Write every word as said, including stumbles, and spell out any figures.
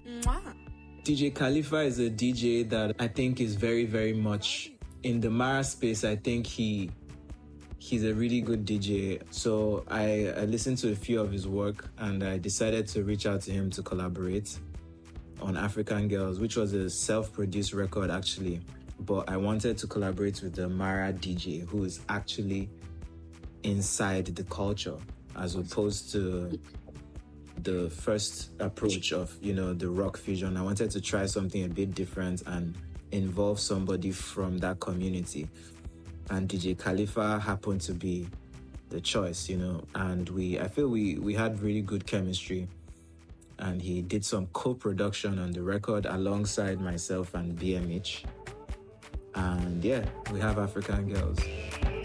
Mwah. D J Khalifa is a D J that I think is very, very much in the Mara space. I think he he's a really good D J. So I, I listened to a few of his work and I decided to reach out to him to collaborate on African Girls, which was a self-produced record actually. But I wanted to collaborate with the Mara D J, who is actually inside the culture, as opposed to the first approach of, you know, the rock fusion. I wanted to try something a bit different and involve somebody from that community. And D J Khalifa happened to be the choice, you know, and we, I feel we, we had really good chemistry. And he did some co-production on the record alongside myself and B M H. And yeah, we have African Girls.